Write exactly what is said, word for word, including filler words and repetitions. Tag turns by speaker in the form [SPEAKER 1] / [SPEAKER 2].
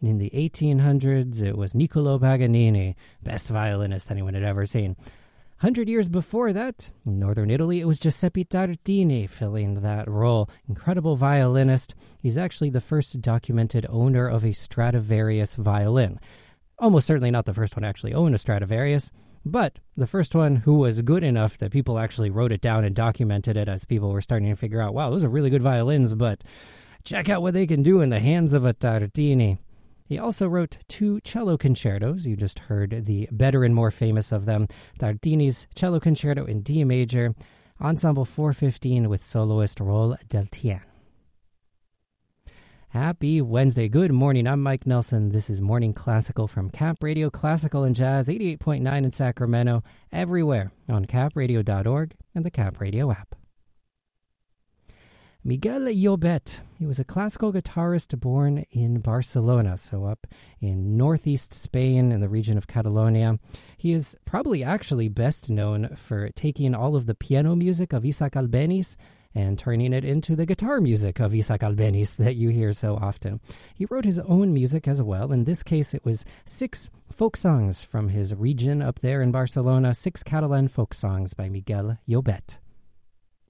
[SPEAKER 1] In the eighteen hundreds, it was Niccolò Paganini, best violinist anyone had ever seen. Hundred years before that, in northern Italy, it was Giuseppe Tartini filling that role. Incredible violinist. He's actually the first documented owner of a Stradivarius violin. Almost certainly not the first one to actually own a Stradivarius, but the first one who was good enough that people actually wrote it down and documented it as people were starting to figure out, wow, those are really good violins, but check out what they can do in the hands of a Tartini. He also wrote two cello concertos. You just heard the better and more famous of them, Tartini's Cello Concerto in D major, Ensemble four fifteen with soloist Roll del Tien. Happy Wednesday. Good morning. I'm Mike Nelson. This is Morning Classical from Cap Radio Classical and Jazz, eighty-eight point nine in Sacramento, everywhere on cap radio dot org and the Cap Radio app. Miguel Llobet, he was a classical guitarist born in Barcelona, so up in northeast Spain in the region of Catalonia. He is probably actually best known for taking all of the piano music of Isaac Albéniz and turning it into the guitar music of Isaac Albéniz that you hear so often. He wrote his own music as well. In this case, it was six folk songs from his region up there in Barcelona, six Catalan folk songs by Miguel Llobet.